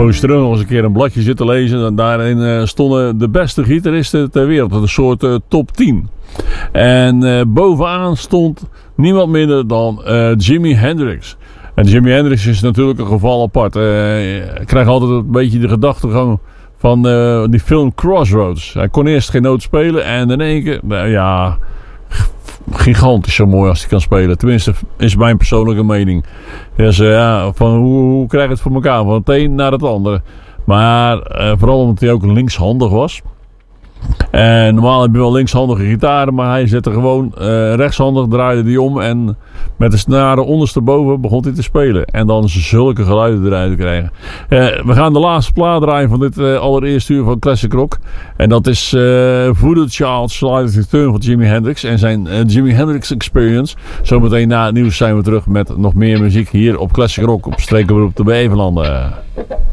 Posterun nog eens een keer een bladje zitten lezen. En daarin stonden de beste gitaristen ter wereld. Een soort top 10. En bovenaan stond niemand minder dan Jimi Hendrix. En Jimi Hendrix is natuurlijk een geval apart. Ik krijg altijd een beetje de gedachtegang van die film Crossroads. Hij kon eerst geen noot spelen en in één keer, gigantisch zo mooi als hij kan spelen. Tenminste, is mijn persoonlijke mening. Dus van hoe krijg je het voor elkaar? Van het een naar het andere. Maar vooral omdat hij ook linkshandig was. En normaal heb je wel linkshandige gitaren, maar hij zette gewoon rechtshandig, draaide die om en met de snaren ondersteboven begon hij te spelen. En dan zulke geluiden eruit te krijgen. We gaan de laatste plaat draaien van dit allereerste uur van Classic Rock. En dat is Voodoo Child's Slight Return van Jimi Hendrix en zijn Jimi Hendrix Experience. Zometeen na het nieuws zijn we terug met nog meer muziek hier op Classic Rock op Strekenberoep de Beverlanden.